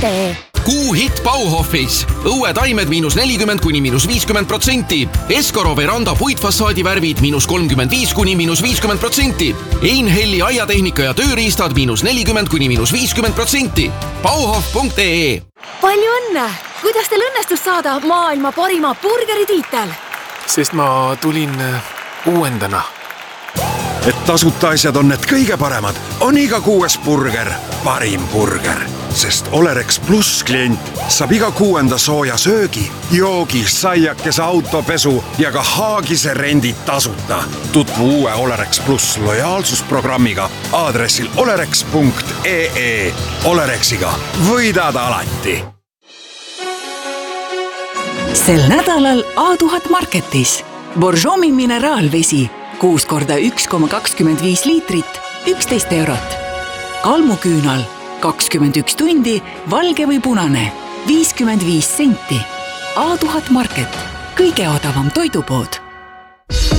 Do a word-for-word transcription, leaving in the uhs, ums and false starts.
punkt ee. Kuuhitt Bauhofis. Õue taimed miinus nelikümmend kuni miinus viiskümmend protsenti. Eskoro veranda puitfassaadi värvid miinus kolmkümmend viis kuni miinus viiskümmend protsenti. Einhelli aiatehnika ja tööriistad miinus nelikümmend kuni miinus viiskümmend protsenti. Bauhof punkt ee. Palju õnne! Kuidas teil õnnestus saada maailma parima burgeri tiitel? Sest ma tulin uuendana. Et tasuta asjad on need kõige paremad, on iga kuues burger parim burger. Sest Olerex Plus klient saab iga kuuenda sooja söögi, joogi, saiakese autopesu ja ka haagise rendid tasuta. Tutvu uue Olerex Plus lojaalsusprogrammiga aadressil olerex punkt ee. Olerexiga võidad alati. Sel nädalal A tuhat Marketis. Borjomi mineraalvesi kuus korda üks koma kakskümmend viis liitrit, üksteist eurot. Kalmuküünal kakskümmend üks tundi, valge või punane, viiskümmend viis senti. A tuhat Market, kõige odavam toidupood.